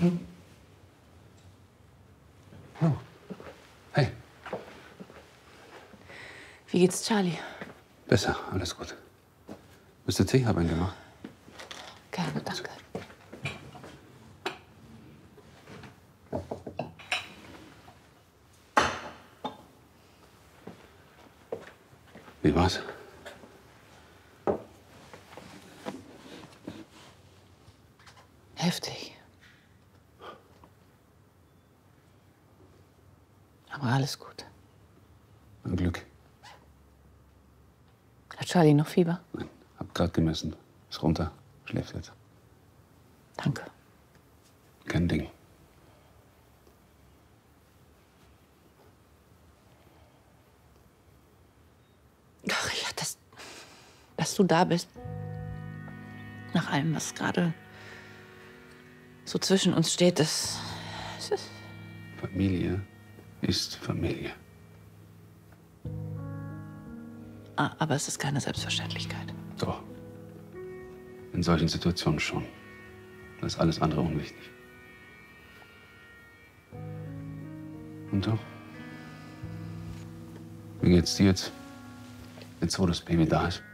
Oh. Hey. Wie geht's Charlie? Besser, alles gut. Willst du Tee? Hab einen gemacht. Gerne, danke. Wie war's? Heftig. Aber alles gut. Ein Glück. Hat Charlie noch Fieber? Nein, hab grad gemessen. Ist runter. Schläft jetzt. Danke. Kein Ding. Ach ja, dass du da bist. Nach allem, was gerade so zwischen uns steht, das ist... Familie ist Familie. Aber es ist keine Selbstverständlichkeit. Doch. In solchen Situationen schon. Das ist alles andere unwichtig. Und du? Wie geht's dir jetzt wo das Baby da ist?